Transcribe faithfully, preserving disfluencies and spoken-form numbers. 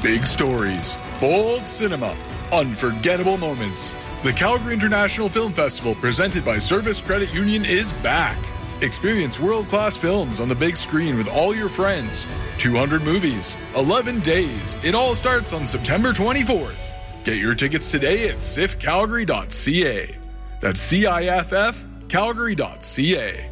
Big stories, bold cinema, unforgettable moments. The Calgary International Film Festival, presented by Service Credit Union, is back. Experience world-class films on the big screen with all your friends. two hundred movies, eleven days. It all starts on September twenty-fourth. Get your tickets today at ciff calgary dot c a. That's C I F F, calgary dot c a.